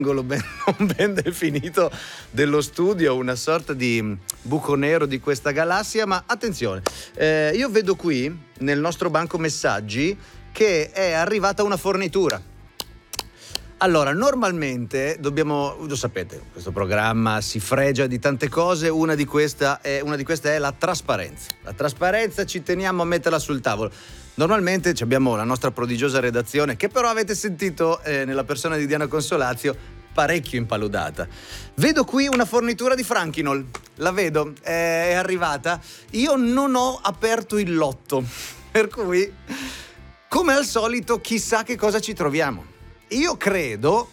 angolo non ben definito dello studio, una sorta di buco nero di questa galassia, ma attenzione, io vedo qui nel nostro banco messaggi che è arrivata una fornitura. Allora, normalmente lo sapete, questo programma si fregia di tante cose, una di queste è la trasparenza. La trasparenza ci teniamo a metterla sul tavolo. Normalmente abbiamo la nostra prodigiosa redazione, che però avete sentito nella persona di Diana Consolazio, parecchio impaludata. Vedo qui una fornitura di Franchinol, la vedo, è arrivata. Io non ho aperto il lotto, per cui, come al solito, chissà che cosa ci troviamo. Io credo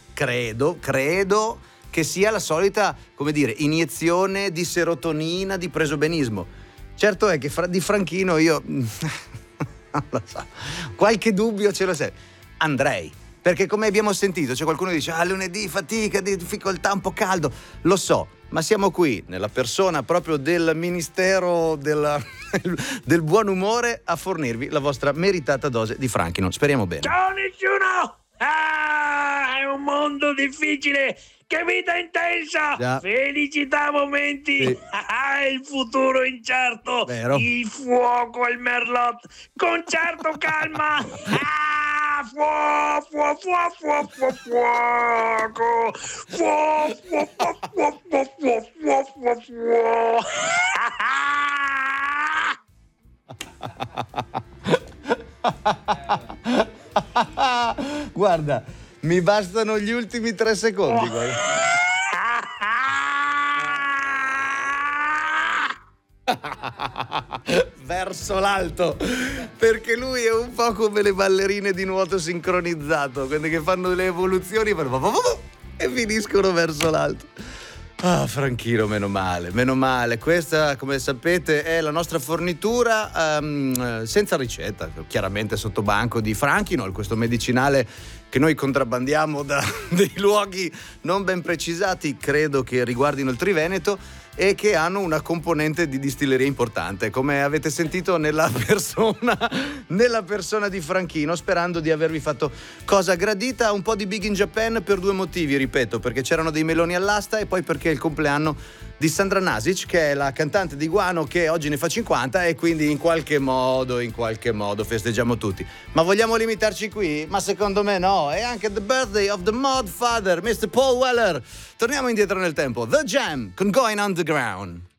che sia la solita, come dire, iniezione di serotonina, di presobenismo. Certo è che di Franchino io non lo so, qualche dubbio ce lo sei. Andrei, perché come abbiamo sentito c'è qualcuno che dice lunedì fatica, difficoltà, un po' caldo, lo so, ma siamo qui nella persona proprio del Ministero del buon umore a fornirvi la vostra meritata dose di Franchino. Speriamo bene. Ciao nessuno! È un mondo difficile! Che vita intensa! Già. Felicità a momenti! Sì. Il futuro incerto! Vero. Il fuoco al merlot! Concerto calma! Fuoco! Guarda, mi bastano gli ultimi 3 secondi. Guarda. Verso l'alto, perché lui è un po' come le ballerine di nuoto sincronizzato, quelle che fanno le evoluzioni e finiscono verso l'alto. Franchino, meno male. Questa, come sapete, è la nostra fornitura senza ricetta, chiaramente sotto banco di Franchinol, questo medicinale che noi contrabbandiamo da dei luoghi non ben precisati, credo che riguardino il Triveneto, e che hanno una componente di distilleria importante, come avete sentito nella persona di Franchino, sperando di avervi fatto cosa gradita. Un po' di Big in Japan per 2 motivi, ripeto, perché c'erano dei meloni all'asta e poi perché è il compleanno di Sandra Nasic, che è la cantante di Guano, che oggi ne fa 50, e quindi in qualche modo festeggiamo tutti. Ma vogliamo limitarci qui? Ma secondo me no. È anche the birthday of the Mod Father, Mr. Paul Weller. Torniamo indietro nel tempo. The Jam con Going Underground.